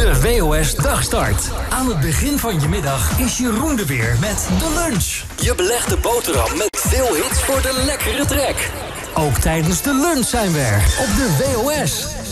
De WOS Dagstart. Aan het begin van je middag is Jeroen er weer met de lunch. Je belegde boterham met veel hits voor de lekkere trek. Ook tijdens de lunch zijn we er op de WOS.